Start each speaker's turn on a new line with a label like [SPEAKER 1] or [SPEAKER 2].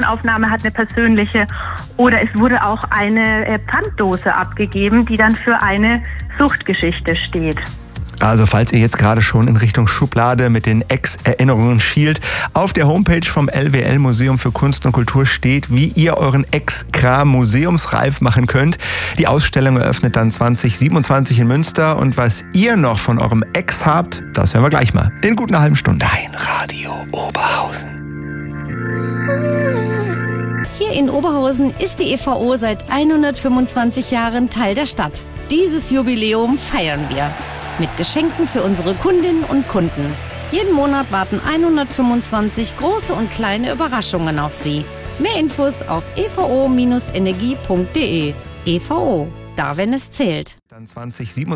[SPEAKER 1] Personenaufnahme hat, eine persönliche. Oder es wurde auch eine Pfanddose abgegeben, die dann für eine Suchtgeschichte steht.
[SPEAKER 2] Also falls ihr jetzt gerade schon in Richtung Schublade mit den Ex-Erinnerungen schielt, auf der Homepage vom LWL Museum für Kunst und Kultur steht, wie ihr euren Ex-Kram museumsreif machen könnt. Die Ausstellung eröffnet dann 2027 in Münster und was ihr noch von eurem Ex habt, das hören wir gleich mal. In gut einer halben Stunde.
[SPEAKER 3] Dein Radio Oberhausen.
[SPEAKER 4] Hier in Oberhausen ist die EVO seit 125 Jahren Teil der Stadt. Dieses Jubiläum feiern wir. Mit Geschenken für unsere Kundinnen und Kunden. Jeden Monat warten 125 große und kleine Überraschungen auf Sie. Mehr Infos auf evo-energie.de. EVO, da wenn es zählt.
[SPEAKER 2] Dann 2027